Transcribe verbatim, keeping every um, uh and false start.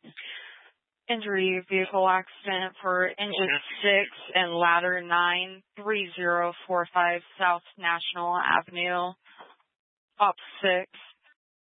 Injury vehicle accident for engine six and ladder nine, three zero four five South National Avenue, op six.